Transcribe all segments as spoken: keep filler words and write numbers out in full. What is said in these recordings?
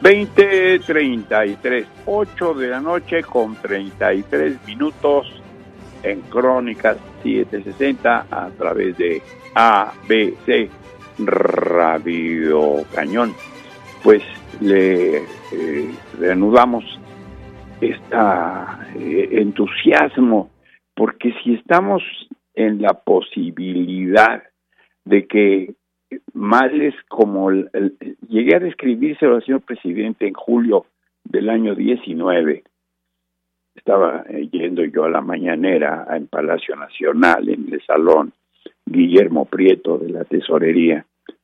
veinte treinta y tres, ocho de la noche con treinta y tres minutos en Crónicas setecientos sesenta a través de A B C Radio Cañón. Pues le eh, reanudamos este entusiasmo, porque si estamos en la posibilidad de que males como el, el, llegué a describírselo al señor presidente en julio del año diecinueve, estaba eh, yendo yo a la mañanera en Palacio Nacional, en el salón Guillermo Prieto de la Tesorería,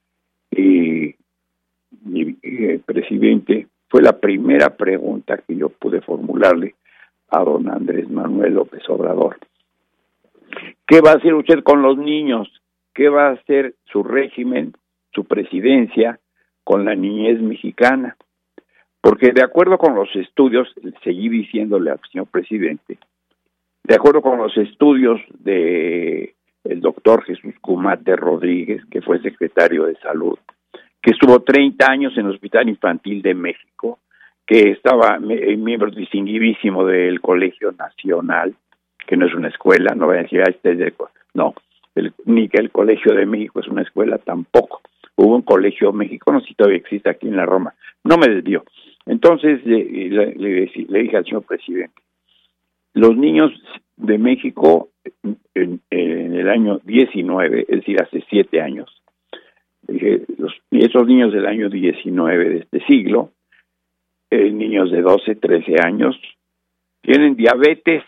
y, y, y el presidente, fue la primera pregunta que yo pude formularle a don Andrés Manuel López Obrador. ¿Qué va a hacer usted con los niños? ¿Qué va a hacer su régimen, su presidencia, con la niñez mexicana? Porque de acuerdo con los estudios, seguí diciéndole al señor presidente, de acuerdo con los estudios de el doctor Jesús Cumate Rodríguez, que fue secretario de Salud, que estuvo treinta años en el Hospital Infantil de México, que estaba miembro distinguidísimo del Colegio Nacional, que no es una escuela, no voy a decir, ah, este es de... no, el, ni que el Colegio de México es una escuela tampoco. Hubo un Colegio México, no sé si todavía existe aquí en la Roma, no me desvió. Entonces le, le, le, le dije al señor presidente, los niños de México en, en el año diecinueve, es decir, hace siete años, dije, los, esos niños del año diecinueve de este siglo, eh, niños de doce, trece años, tienen diabetes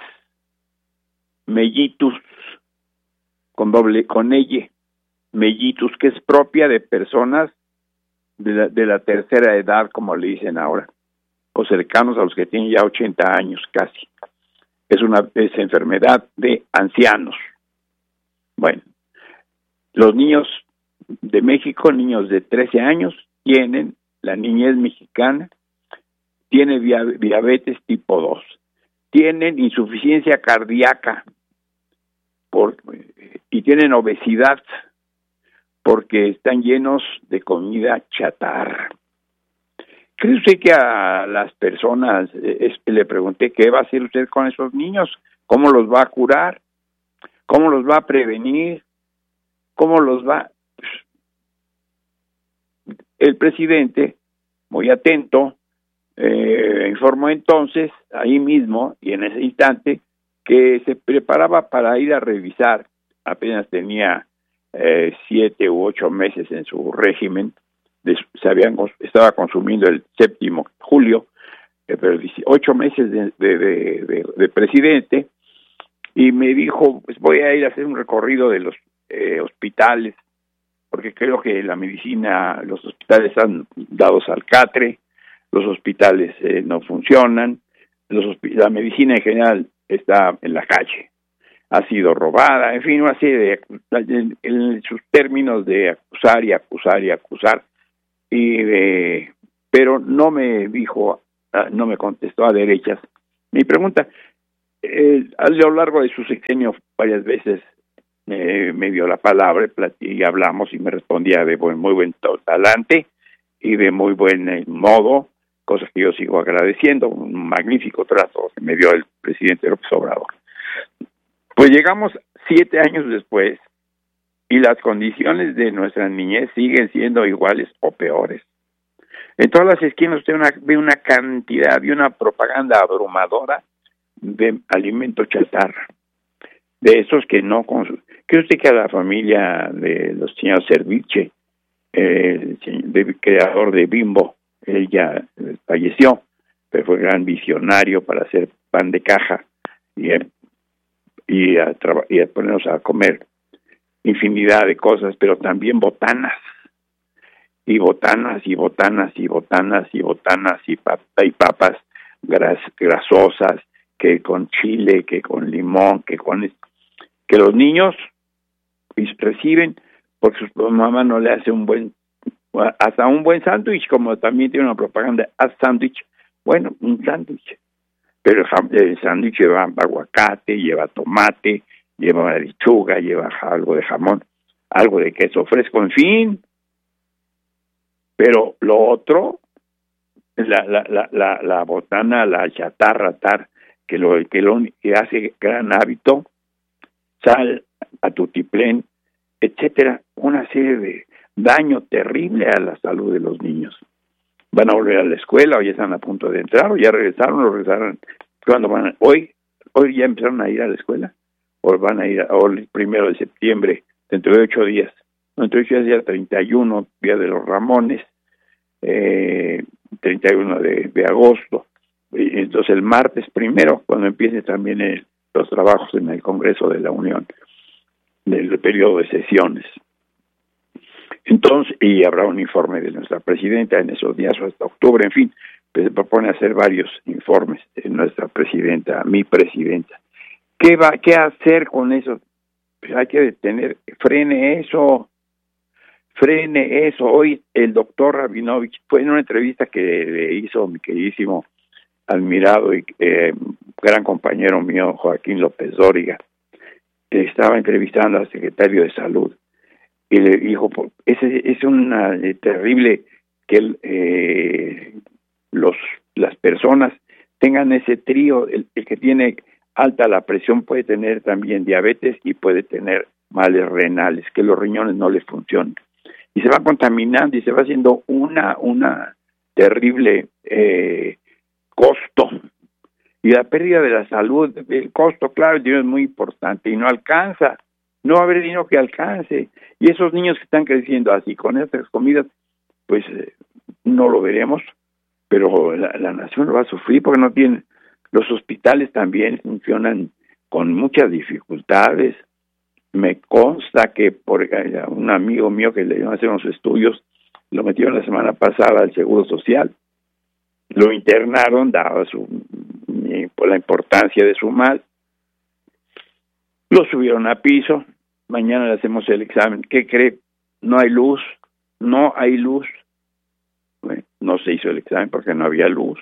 mellitus, con doble, con elle, mellitus, que es propia de personas de la, de la tercera edad, como le dicen ahora, o cercanos a los que tienen ya ochenta años casi. Es una es enfermedad de ancianos. Bueno, los niños de México, niños de trece años, tienen la niñez mexicana, tienen diabetes tipo dos, tienen insuficiencia cardíaca por, y tienen obesidad porque están llenos de comida chatarra. ¿Cree usted que a las personas, eh, le pregunté, qué va a hacer usted con esos niños? ¿Cómo los va a curar? ¿Cómo los va a prevenir? ¿Cómo los va? El presidente, muy atento, eh, informó entonces, ahí mismo y en ese instante, que se preparaba para ir a revisar, apenas tenía eh, siete u ocho meses en su régimen, de, se habían, estaba consumiendo el séptimo julio, eh, pero ocho meses de, de, de, de, de presidente, y me dijo, pues voy a ir a hacer un recorrido de los eh, hospitales, porque creo que la medicina, los hospitales han dado al catre, los hospitales eh, no funcionan, los la medicina en general está en la calle, ha sido robada, en fin, una serie de, en, en sus términos de acusar y acusar y acusar, y de, pero no me dijo, no me contestó a derechas mi pregunta. Eh, a lo largo de su sexenio varias veces eh, me dio la palabra y hablamos y me respondía de buen, muy buen talante y de muy buen eh, modo, cosas que yo sigo agradeciendo, un magnífico trato que me dio el presidente López Obrador. Pues llegamos siete años después y las condiciones de nuestra niñez siguen siendo iguales o peores. En todas las esquinas usted una, ve una cantidad y una propaganda abrumadora de alimento chatarra, de esos que no consumen. ¿Cree usted que a la familia de los señores Serviche, eh, el, el creador de Bimbo, él ya falleció, pero fue gran visionario para hacer pan de caja y, y, a, y a ponernos a comer infinidad de cosas, pero también botanas, y botanas, y botanas, y botanas, y botanas, y, pap y papas gras grasosas, que con chile, que con limón, que con... que los niños reciben porque su mamá no le hace un buen, hasta un buen sándwich, como también tiene una propaganda, haz sándwich, bueno, un sándwich, pero el sándwich lleva aguacate, lleva tomate, lleva lechuga, lleva algo de jamón, algo de queso fresco, en fin, pero lo otro la, la, la, la, la botana, la chatarra, tar, que lo que lo que hace gran hábito, sal, atutiplén, etcétera, una serie de daño terrible a la salud de los niños. Van a volver a la escuela, o ya están a punto de entrar, o ya regresaron, o regresaron. ¿Cuándo van a, hoy, hoy ya empezaron a ir a la escuela, o van a ir a, o el primero de septiembre, dentro de ocho días, dentro de ocho días, ya treinta y uno, Día de los Ramones, eh, treinta y uno de, de agosto, y entonces el martes primero, cuando empiecen también el, los trabajos en el Congreso de la Unión, del periodo de sesiones. Entonces, y habrá un informe de nuestra presidenta en esos días o hasta octubre, en fin, pues se propone hacer varios informes de nuestra presidenta, mi presidenta. ¿Qué va, qué hacer con eso? Pues hay que detener, frene eso, frene eso. Hoy el doctor Rabinovich fue en una entrevista que le hizo mi queridísimo, admirado y eh, gran compañero mío, Joaquín López Dóriga, que estaba entrevistando al secretario de Salud, y le dijo, es, es una eh, terrible que el, eh, los las personas tengan ese trío, el, el que tiene alta la presión puede tener también diabetes y puede tener males renales, que los riñones no les funcionan. Y se va contaminando y se va haciendo una, una terrible eh, costo. Y la pérdida de la salud, el costo, claro, el dinero es muy importante y no alcanza. No va a haber dinero que alcance. Y esos niños que están creciendo así, con estas comidas, pues eh, no lo veremos, pero la, la nación lo va a sufrir porque no tienen. Los hospitales también funcionan con muchas dificultades. Me consta que por un amigo mío que le iban a hacer unos estudios, lo metieron la semana pasada al Seguro Social. Lo internaron, dada su, por la importancia de su mal. Lo subieron a piso. Mañana le hacemos el examen. ¿Qué cree? No hay luz. No hay luz. Bueno, no se hizo el examen porque no había luz.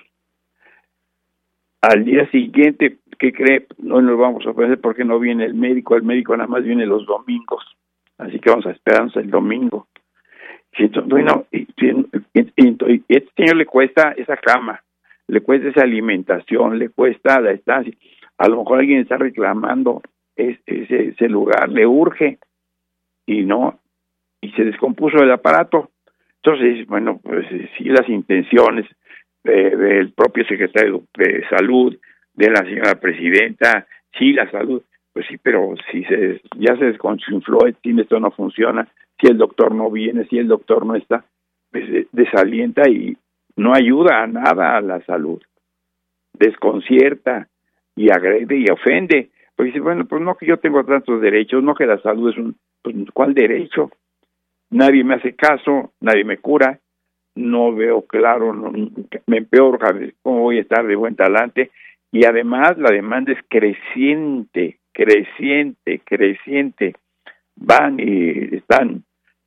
Al día siguiente, ¿qué cree? No nos vamos a ofrecer porque no viene el médico. El médico nada más viene los domingos. Así que vamos a esperarnos el domingo. Y entonces, bueno, y, y, y, y este señor le cuesta esa cama, le cuesta esa alimentación, le cuesta la estancia. A lo mejor alguien está reclamando ese, ese, ese lugar, le urge y no, y se descompuso el aparato. Entonces, bueno, pues sí, las intenciones eh, del propio secretario de Salud, de la señora presidenta, sí, la salud, pues sí, pero si se ya se desconfló, esto no funciona, si el doctor no viene, si el doctor no está, pues desalienta y no ayuda a nada a la salud, desconcierta y agrede y ofende, porque dice, bueno, pues no que yo tengo tantos derechos, no que la salud es un, pues ¿cuál derecho? Nadie me hace caso, nadie me cura, no veo claro, no, me empeoro, cómo voy a estar de buen talante, y además la demanda es creciente, creciente, creciente, van y están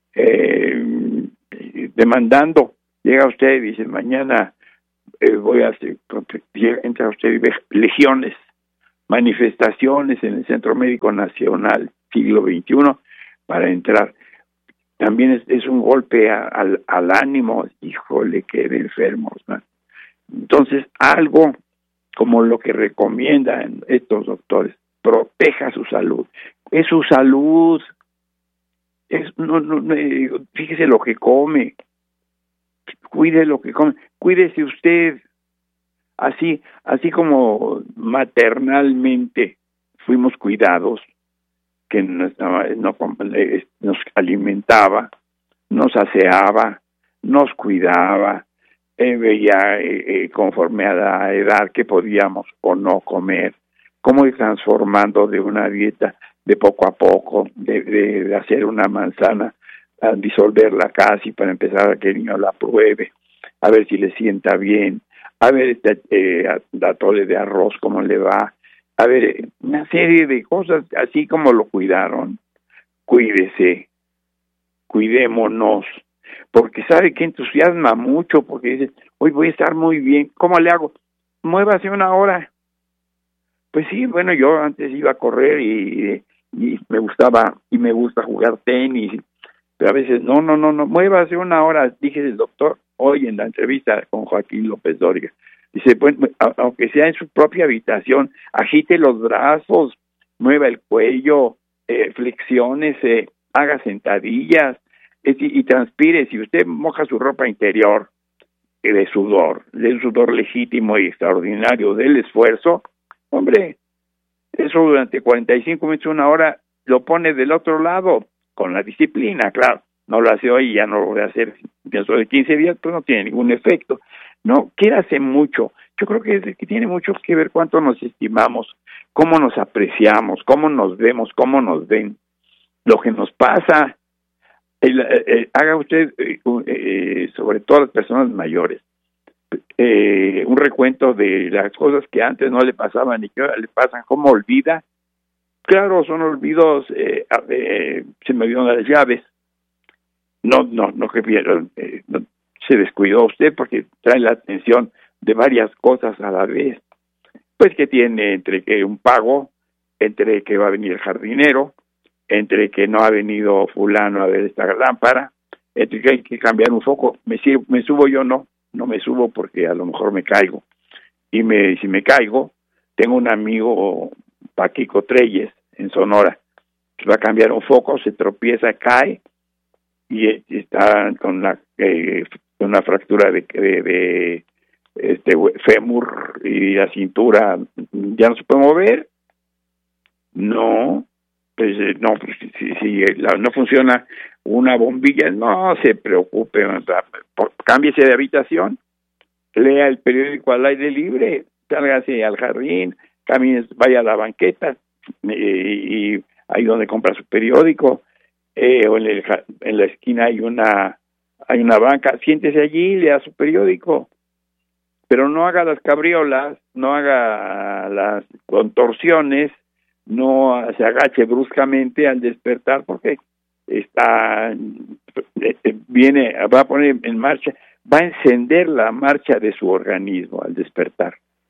eh, demandando, llega usted y dice, mañana eh, voy a hacer, entra usted y ve legiones, manifestaciones en el Centro Médico Nacional, siglo veintiuno, para entrar. También es, es un golpe a, al, al ánimo, híjole, que de enfermos, ¿no? Entonces, algo como lo que recomiendan estos doctores, proteja su salud, es su salud, es no, no, fíjese lo que come, cuide lo que come, cuídese usted, así, así como maternalmente fuimos cuidados, que nos, no, nos alimentaba, nos aseaba, nos cuidaba, eh, veía eh, conforme a la edad que podíamos o no comer, cómo ir transformando de una dieta de poco a poco, de, de, de hacer una manzana, a disolverla casi para empezar a que el niño la pruebe, a ver si le sienta bien, a ver este eh, atole de arroz cómo le va, a ver, una serie de cosas, así como lo cuidaron. Cuídese, cuidémonos, porque sabe que entusiasma mucho, porque dice, hoy voy a estar muy bien, ¿cómo le hago? Muévase una hora. Pues sí, bueno, yo antes iba a correr y, y me gustaba, y me gusta jugar tenis, pero a veces, no, no, no, no, muévase una hora, dije el doctor, hoy en la entrevista con Joaquín López Dóriga. Dice, bueno, aunque sea en su propia habitación, agite los brazos, mueva el cuello, eh, flexiónese, haga sentadillas eh, y, y transpire. Si usted moja su ropa interior eh, de sudor, de sudor legítimo y extraordinario del esfuerzo, hombre, eso durante cuarenta y cinco minutos, una hora, lo pone del otro lado, con la disciplina, claro. No lo hace hoy y ya no lo voy a hacer dentro de quince días, pues no tiene ningún efecto. No, hace mucho. Yo creo que, que tiene mucho que ver cuánto nos estimamos, cómo nos apreciamos, cómo nos vemos, cómo nos ven, lo que nos pasa. El, eh, eh, haga usted, eh, eh, sobre todo las personas mayores, eh, un recuento de las cosas que antes no le pasaban y que ahora le pasan, cómo olvida. Claro, son olvidos, eh, eh, se me olvidaron las llaves. No, no, no que eh, no, se descuidó usted porque trae la atención de varias cosas a la vez. Pues que tiene entre que un pago, entre que va a venir el jardinero, entre que no ha venido fulano a ver esta lámpara, entre que hay que cambiar un foco. Me, me subo yo, no, no me subo porque a lo mejor me caigo. Y me si me caigo, tengo un amigo, Paquico Treyes, en Sonora, que va a cambiar un foco, se tropieza, cae, y está con la eh, una fractura de, de, de este fémur y la cintura ya no se puede mover. No, pues no, pues, si, si la, no funciona una bombilla, no se preocupe, cámbiese de habitación, lea el periódico al aire libre, sálgase al jardín, camine, vaya a la banqueta eh, y ahí donde compra su periódico. Eh, o en, el, en la esquina hay una hay una banca, siéntese allí y lea su periódico, pero no haga las cabriolas, no haga las contorsiones, no se agache bruscamente al despertar porque está viene va a poner en marcha, va a encender la marcha de su organismo al despertar.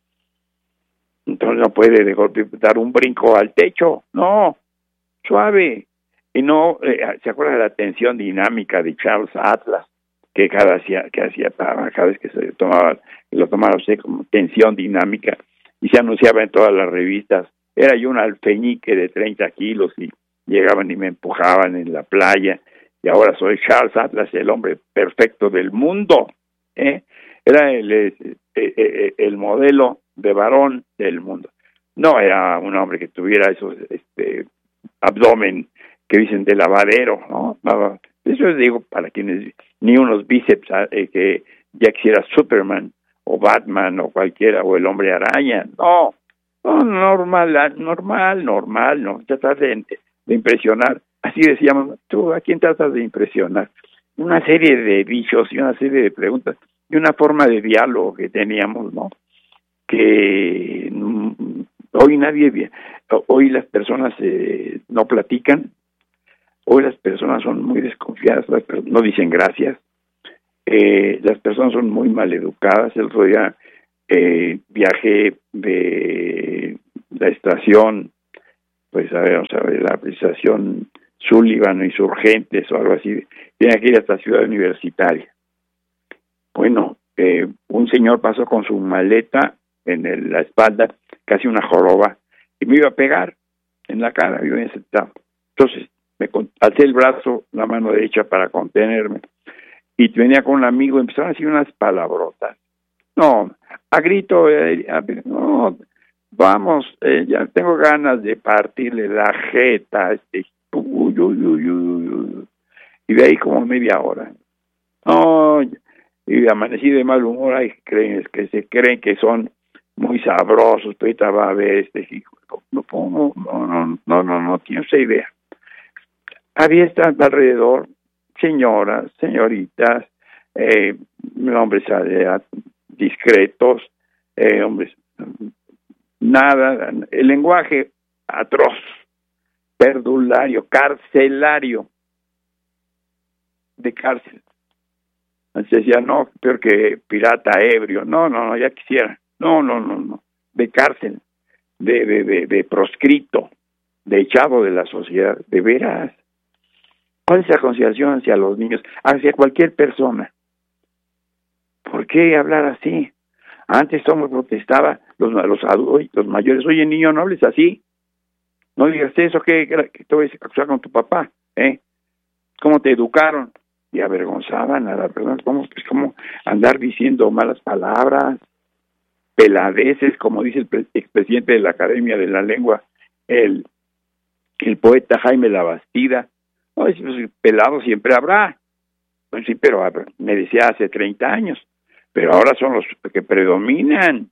Entonces no puede de golpe dar un brinco al techo, no, suave. Y no, eh, ¿se acuerda de la tensión dinámica de Charles Atlas? Que cada hacía, que hacía cada vez que se tomaba, lo tomaba usted como tensión dinámica, y se anunciaba en todas las revistas. Era yo un alfeñique de treinta kilos y llegaban y me empujaban en la playa, y ahora soy Charles Atlas, el hombre perfecto del mundo. ¿eh? Era el, el, el, el modelo de varón del mundo. No era un hombre que tuviera esos este abdomen que dicen de lavadero, ¿no? Eso es, digo, para quienes ni unos bíceps eh, que ya quisiera Superman o Batman o cualquiera, o el hombre araña, no, no, normal, normal, normal, no, tratas de, de impresionar, así decíamos, tú, ¿a quién tratas de impresionar? Una serie de dichos y una serie de preguntas y una forma de diálogo que teníamos, ¿no? Que mm, hoy nadie, hoy las personas eh, no platican. Hoy las personas son muy desconfiadas, no dicen gracias, eh, las personas son muy maleducadas. El otro día eh, viajé de la estación, pues a ver, vamos a ver, la estación Sullivan, Insurgentes o algo así, tiene que ir hasta Ciudad Universitaria. Bueno, eh, un señor pasó con su maleta en el, la espalda, casi una joroba, y me iba a pegar en la cara, yo había sentado. Entonces, me alcé el brazo, la mano derecha para contenerme, y venía con un amigo, empezaron a decir unas palabrotas. No, a grito, eh, a, no, vamos, eh, ya tengo ganas de partirle la jeta, este, uy, uy, uy, uy, uy. Y de ahí como media hora. No, y amanecí de mal humor, hay creen, que se creen que son muy sabrosos, pero ahorita va a ver este hijo, no, no, no, no, no, no, no tiene esa idea. Había alrededor señoras, señoritas, eh, hombres eh, discretos, eh, hombres, nada, el lenguaje atroz, perdulario, carcelario, de cárcel. Entonces decía, no, peor que pirata ebrio, no, no, no, ya quisiera, no, no, no, no, de cárcel, de, de, de, de proscrito, de echado de la sociedad, de veras. ¿Cuál es la consideración hacia los niños, hacia cualquier persona? ¿por qué hablar así? Antes todo me protestaba, los, los, los mayores, oye niño, no hables así, no digas eso, que, que te voy a acusar con tu papá, ¿eh? ¿Cómo te educaron? Y avergonzaban a las personas, ¿cómo, pues, cómo andar diciendo malas palabras, peladeces, como dice el pre- expresidente de la Academia de la Lengua, el, el poeta Jaime Labastida? No, es, pues, pelado siempre habrá. Pues sí, pero me decía hace treinta años, pero ahora son los que predominan.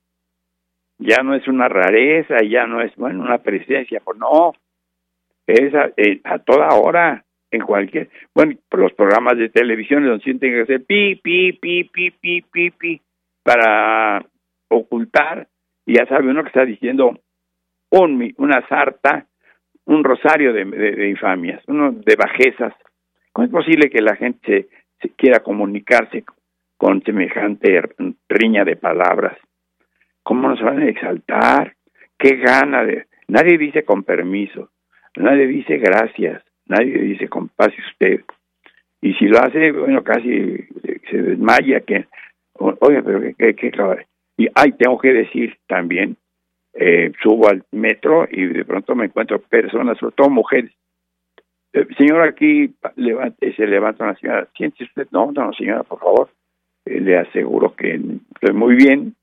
Ya no es una rareza, ya no es, bueno, una presencia, pues no, es a, eh, a toda hora, en cualquier, bueno, por los programas de televisión donde tienen que hacer pi, pi, pi, pi, pi, pi, pi, para ocultar, y ya sabe uno que está diciendo un, una sarta, un rosario de, de, de infamias, uno de bajezas. ¿Cómo es posible que la gente se, se quiera comunicarse con semejante riña de palabras? ¿Cómo nos van a exaltar? ¿Qué gana de...? Nadie dice con permiso, nadie dice gracias, nadie dice con pase usted. Y si lo hace, bueno, casi se desmaya. Que, oye, pero qué, qué, qué cabrón. Y ay, tengo que decir también, eh, subo al metro y de pronto me encuentro personas, sobre todo mujeres. Eh, señora, aquí levante, se levanta una señora, siéntese usted. No, no, señora, por favor. Eh, le aseguro que estoy muy bien,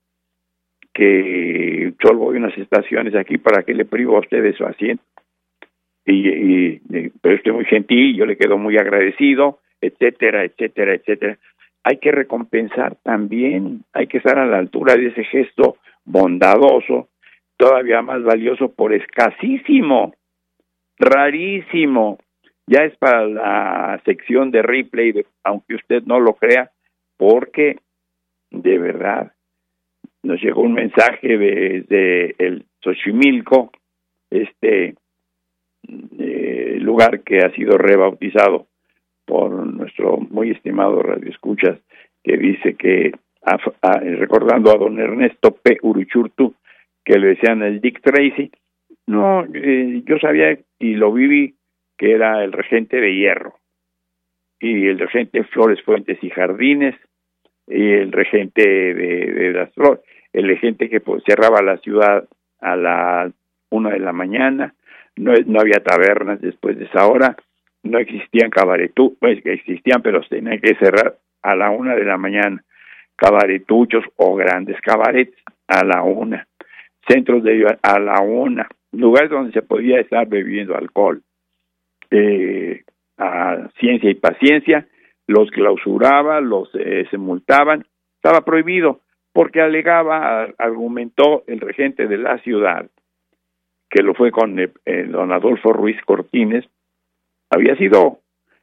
que solo voy a unas estaciones aquí para que le privo a usted de su asiento. Y, y, y pero estoy muy gentil, yo le quedo muy agradecido, etcétera, etcétera, etcétera. Hay que recompensar también, hay que estar a la altura de ese gesto bondadoso, todavía más valioso por escasísimo, rarísimo. Ya es para la sección de replay, de, aunque usted no lo crea, porque de verdad nos llegó un mensaje desde el Xochimilco, este eh, lugar que ha sido rebautizado por nuestro muy estimado radioescuchas, que dice que, a, a, recordando a don Ernesto P. Uruchurtu, que le decían el Dick Tracy. No, eh, yo sabía y lo viví que era el regente de Hierro, y el regente Flores, Fuentes y Jardines, y el regente de, de las Flores, el regente que pues, cerraba la ciudad a la una de la mañana, no, no había tabernas después de esa hora, no existían cabaretú, pues existían, pero tenían que cerrar a la una de la mañana, cabaretuchos o grandes cabarets a la una, centros de a la una, lugares donde se podía estar bebiendo alcohol, eh, a ciencia y paciencia, los clausuraba, los eh, se multaban, estaba prohibido, porque alegaba, argumentó el regente de la ciudad, que lo fue con eh, don Adolfo Ruiz Cortines, había sido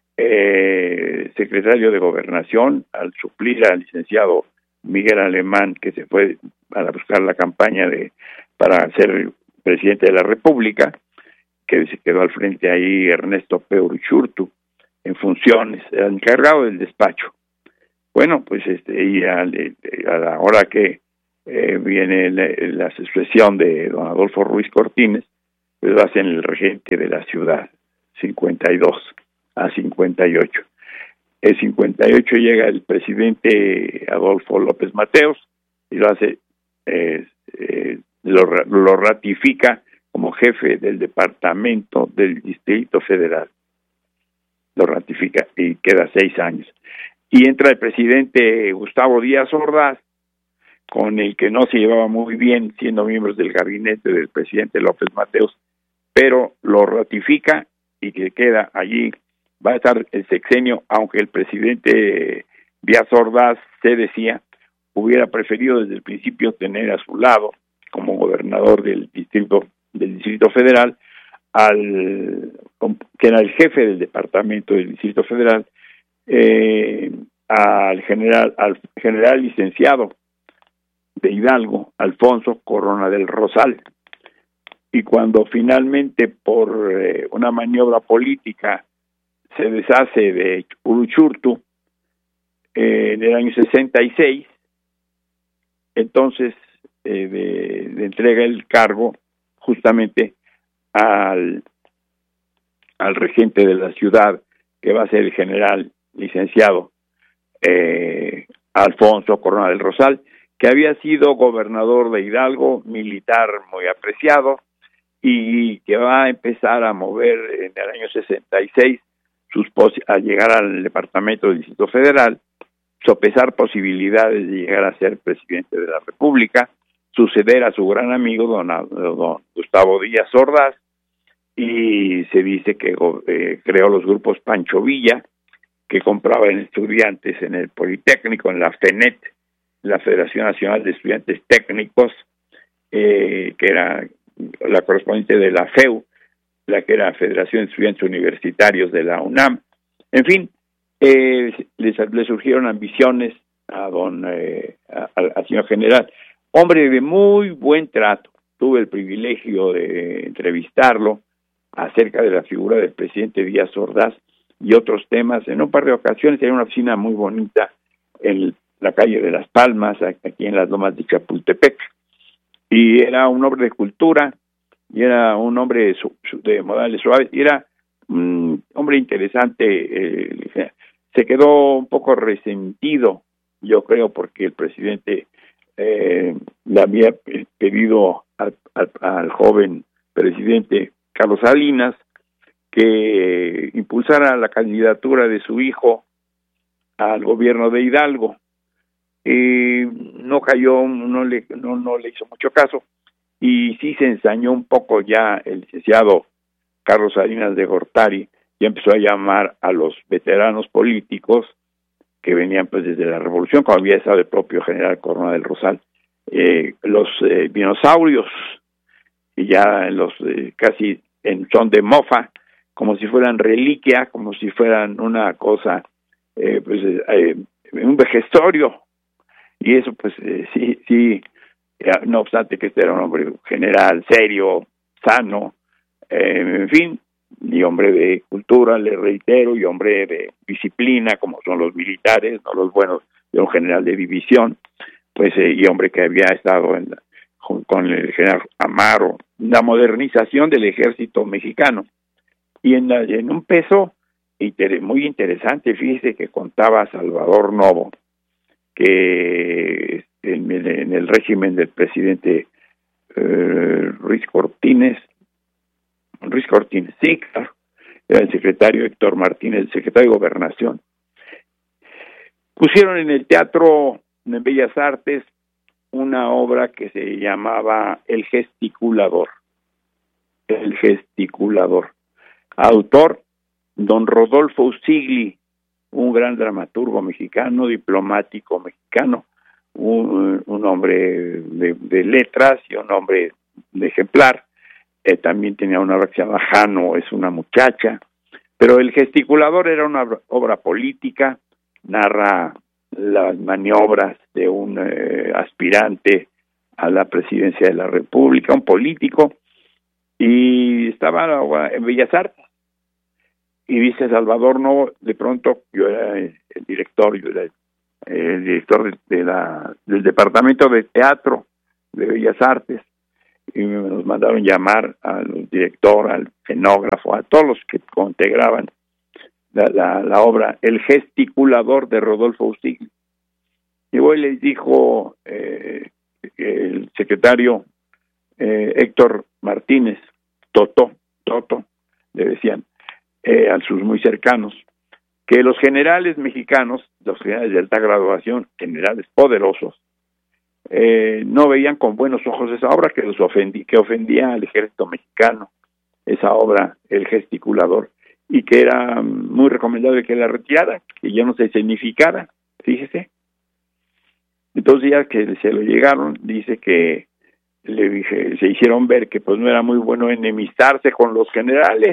eh, secretario de Gobernación al suplir al licenciado Miguel Alemán, que se fue para buscar la campaña de para ser presidente de la República, que se quedó al frente ahí Ernesto P. Uruchurtu, en funciones, era encargado del despacho. Bueno, pues este y a, a la hora que eh, viene la, la sucesión de don Adolfo Ruiz Cortines, pues va a ser el regente de la ciudad, cincuenta y dos a cincuenta y ocho. El cincuenta y ocho llega el presidente Adolfo López Mateos y lo hace, eh, eh, lo, lo ratifica como jefe del departamento del Distrito Federal. Lo ratifica y queda seis años. Y entra el presidente Gustavo Díaz Ordaz, con el que no se llevaba muy bien, siendo miembros del gabinete del presidente López Mateos, pero lo ratifica y que queda allí. Va a estar el sexenio, aunque el presidente Díaz Ordaz, se decía, hubiera preferido desde el principio tener a su lado, como gobernador del distrito del Distrito Federal, al que era el jefe del departamento del Distrito Federal, eh, al general al general licenciado de Hidalgo, Alfonso Corona del Rosal. Y cuando finalmente por eh, una maniobra política se deshace de Uruchurtu eh, en el año sesenta y seis, entonces eh, de, de entrega el cargo justamente al al regente de la ciudad, que va a ser el general licenciado eh, Alfonso Corona del Rosal, que había sido gobernador de Hidalgo, militar muy apreciado, y que va a empezar a mover en el año sesenta y seis sus pos- a llegar al Departamento del Distrito Federal, sopesar posibilidades de llegar a ser presidente de la República, suceder a su gran amigo don, don Gustavo Díaz Ordaz, y se dice que eh, creó los grupos Pancho Villa, que compraban estudiantes en el Politécnico, en la FENET, la Federación Nacional de Estudiantes Técnicos, eh, que era la correspondiente de la F E U, la que era Federación de Estudiantes Universitarios de la UNAM. En fin, eh, le les surgieron ambiciones a don eh, al señor general, hombre de muy buen trato. Tuve el privilegio de entrevistarlo acerca de la figura del presidente Díaz Ordaz y otros temas en un par de ocasiones. Hay una oficina muy bonita en la calle de Las Palmas, aquí en las lomas de Chapultepec, y era un hombre de cultura, y era un hombre de modales suaves, y era un hombre interesante. Eh, se quedó un poco resentido, yo creo, porque el presidente eh, le había pedido al, al, al joven presidente Carlos Salinas que impulsara la candidatura de su hijo al gobierno de Hidalgo. Eh, no cayó, no le, no, no le hizo mucho caso, y sí se ensañó un poco ya el licenciado Carlos Salinas de Gortari, y empezó a llamar a los veteranos políticos que venían pues desde la Revolución, como había estado el propio general Corona del Rosal, eh, los eh, dinosaurios, y ya los eh, casi en son de mofa, como si fueran reliquia, como si fueran una cosa, eh, pues eh, un vejestorio. Y eso pues eh, sí, sí, no obstante que este era un hombre general, serio, sano, eh, en fin, y hombre de cultura, le reitero, y hombre de disciplina, como son los militares, no los buenos, de un general de división, pues, eh, y hombre que había estado en la, con el general Amaro, la modernización del ejército mexicano. Y en, la, en un peso inter, muy interesante, fíjese que contaba Salvador Novo, que en, en el régimen del presidente eh, Ruiz Cortines, Ruiz Cortines, sí, claro, era el secretario Héctor Martínez, el secretario de Gobernación, pusieron en el Teatro de Bellas Artes una obra que se llamaba El Gesticulador. El Gesticulador. Autor, don Rodolfo Usigli, un gran dramaturgo mexicano, diplomático mexicano, un, un hombre de, de letras y un hombre de ejemplar. Eh, también tenía una obra que se llama Jano, es una muchacha. Pero El Gesticulador era una obra política, narra las maniobras de un eh, aspirante a la presidencia de la República, un político, y estaba en Bellas Artes. Y dice Salvador Novo, de pronto, yo era el director, yo era el director de, de la, del departamento de teatro de Bellas Artes, y nos mandaron llamar al director, al escenógrafo, a todos los que integraban la, la, la obra El Gesticulador de Rodolfo Usigli. Y hoy les dijo eh, el secretario eh, Héctor Martínez, Toto, Toto, le decían eh, a sus muy cercanos, que los generales mexicanos, los generales de alta graduación, generales poderosos, eh, no veían con buenos ojos esa obra, que los ofendí, que ofendía al ejército mexicano, esa obra, El Gesticulador, y que era muy recomendable que la retirara, que ya no se significara, fíjese. Entonces ya que se lo llegaron, dice que le dije, se hicieron ver que pues no era muy bueno enemistarse con los generales.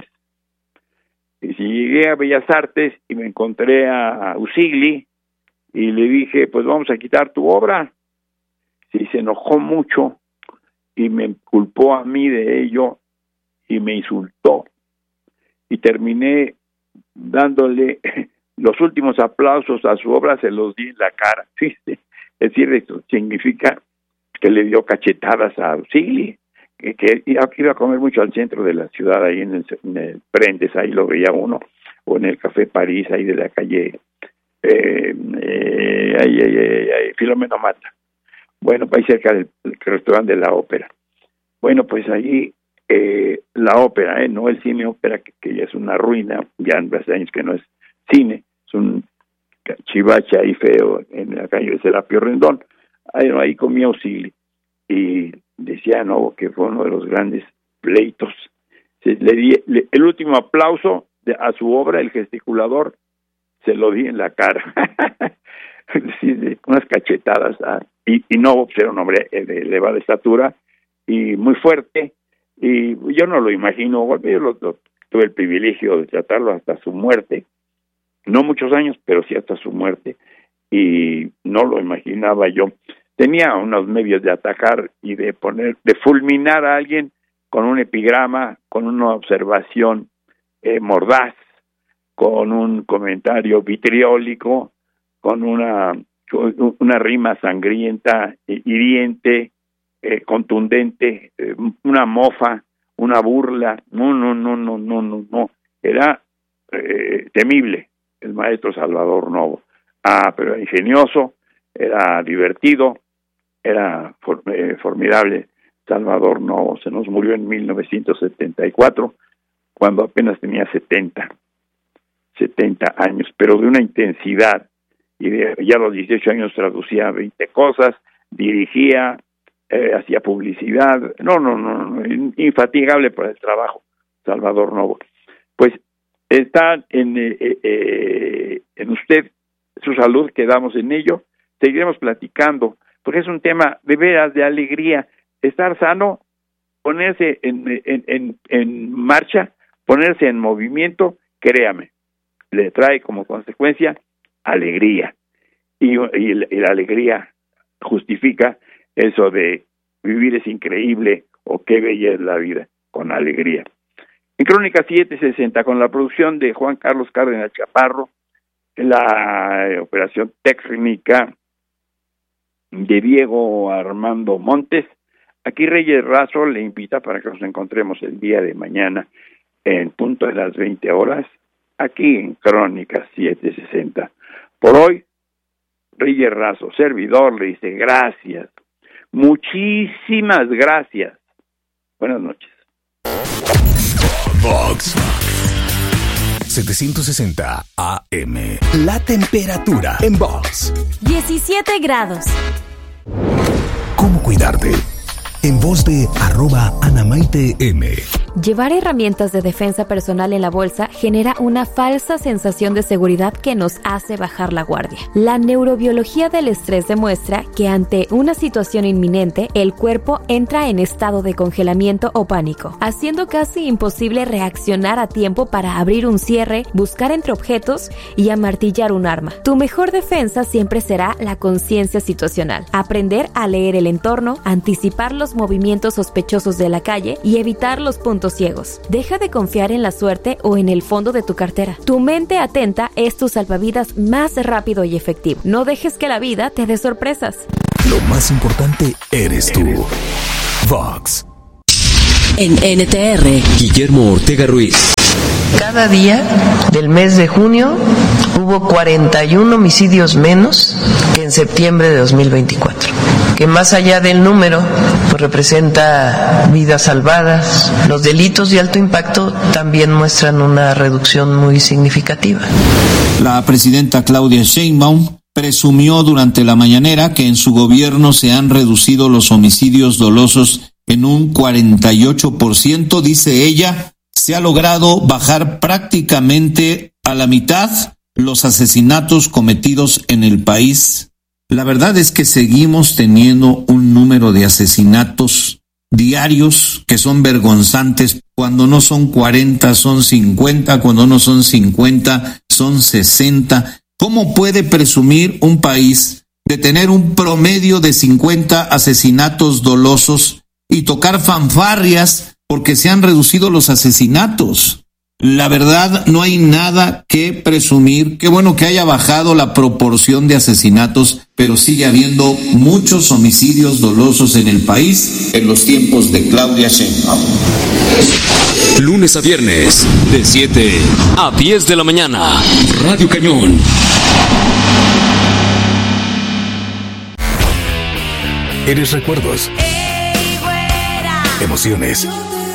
Y si llegué a Bellas Artes y me encontré a Usigli y le dije, pues vamos a quitar tu obra. Y se enojó mucho y me culpó a mí de ello y me insultó. Y terminé dándole los últimos aplausos a su obra, se los di en la cara. ¿Viste? Es decir, esto significa que le dio cachetadas a Usigli, que, que iba a comer mucho al centro de la ciudad, ahí en el, en el Prendes, ahí lo veía uno, o en el Café París, ahí de la calle eh, eh, ahí, ahí, ahí, ahí, Filomeno Mata. Bueno, ahí cerca del, del restaurante de la Ópera. Bueno, pues allí eh, la ópera, eh, no el cine ópera, que, que ya es una ruina, ya hace años que no es cine, es un chivache ahí feo en la calle de Serapio Rendón. Ahí, ahí comía Osili y decía, no, que fue uno de los grandes pleitos. Se, le di le, el último aplauso de, a su obra, El Gesticulador, se lo di en la cara. Sí, de, unas cachetadas, ah, y, y no, era un hombre de elevada estatura y muy fuerte, y yo no lo imagino, yo lo, lo, tuve el privilegio de tratarlo hasta su muerte, no muchos años, pero sí hasta su muerte, y no lo imaginaba yo. Tenía unos medios de atacar y de poner, de fulminar a alguien con un epigrama, con una observación eh, mordaz, con un comentario vitriólico, con una con una rima sangrienta, hiriente, eh, contundente, eh, una mofa, una burla. No, no, no, no, no, no, no. Era eh, temible el maestro Salvador Novo. Ah, pero era ingenioso, era divertido, era for, eh, formidable. Salvador Novo se nos murió en mil novecientos setenta y cuatro, cuando apenas tenía setenta años, pero de una intensidad, y de, ya a los dieciocho años traducía veinte cosas, dirigía, eh, hacía publicidad, no, no, no, no, infatigable por el trabajo, Salvador Novo. Pues está en, eh, eh, en usted su salud, quedamos en ello, seguiremos platicando, porque es un tema de veras de alegría, estar sano, ponerse en, en, en, en marcha, ponerse en movimiento, créame, le trae como consecuencia alegría, y, y, y la alegría justifica eso de vivir es increíble o qué bella es la vida, con alegría. En Crónica setecientos sesenta, con la producción de Juan Carlos Cárdenas Chaparro, la eh, operación técnica de Diego Armando Montes, aquí Reyes Razo le invita para que nos encontremos el día de mañana en punto de las veinte horas, aquí en Crónica setecientos sesenta. Por hoy, Reyes Razo, servidor, le dice gracias, muchísimas gracias. Buenas noches. Vox setecientos sesenta A M. La temperatura en Vox. diecisiete grados. ¿Cómo cuidarte? En voz de arroba Anamaite M. Llevar herramientas de defensa personal en la bolsa genera una falsa sensación de seguridad que nos hace bajar la guardia. La neurobiología del estrés demuestra que ante una situación inminente, el cuerpo entra en estado de congelamiento o pánico, haciendo casi imposible reaccionar a tiempo para abrir un cierre, buscar entre objetos y amartillar un arma. Tu mejor defensa siempre será la conciencia situacional. Aprender a leer el entorno, anticipar los movimientos sospechosos de la calle y evitar los puntos ciegos. Deja de confiar en la suerte o en el fondo de tu cartera. Tu mente atenta es tu salvavidas más rápido y efectivo. No dejes que la vida te dé sorpresas. Lo más importante eres tú. Vox. En N T R, Guillermo Ortega Ruiz. Cada día del mes de junio hubo cuarenta y uno homicidios menos que en septiembre de dos mil veinticuatro, que más allá del número pues representa vidas salvadas. Los delitos de alto impacto también muestran una reducción muy significativa. La presidenta Claudia Sheinbaum presumió durante la mañanera que en su gobierno se han reducido los homicidios dolosos en un cuarenta y ocho por ciento, dice ella. Se ha logrado bajar prácticamente a la mitad los asesinatos cometidos en el país. La verdad es que seguimos teniendo un número de asesinatos diarios que son vergonzantes. Cuando no son cuarenta, son cincuenta. Cuando no son cincuenta, son sesenta. ¿Cómo puede presumir un país de tener un promedio de cincuenta asesinatos dolosos y tocar fanfarrias porque se han reducido los asesinatos? La verdad, no hay nada que presumir. Qué bueno que haya bajado la proporción de asesinatos, pero sigue habiendo muchos homicidios dolosos en el país en los tiempos de Claudia Sheinbaum. Lunes a viernes, de siete a diez de la mañana. Radio Cañón. Eres recuerdos, emociones,